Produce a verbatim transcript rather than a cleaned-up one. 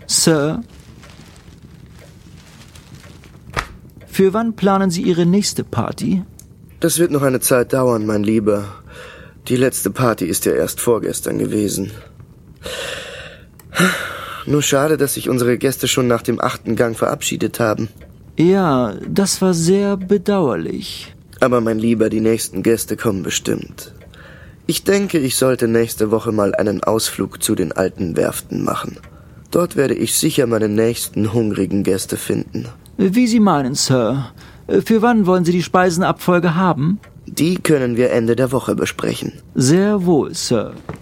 Sir? Für wann planen Sie Ihre nächste Party? Das wird noch eine Zeit dauern, mein Lieber. Die letzte Party ist ja erst vorgestern gewesen. Nur schade, dass sich unsere Gäste schon nach dem achten Gang verabschiedet haben. Ja, das war sehr bedauerlich. Aber mein Lieber, die nächsten Gäste kommen bestimmt. Ich denke, ich sollte nächste Woche mal einen Ausflug zu den alten Werften machen. Dort werde ich sicher meine nächsten hungrigen Gäste finden. Wie Sie meinen, Sir. Für wann wollen Sie die Speisenabfolge haben? Die können wir Ende der Woche besprechen. Sehr wohl, Sir.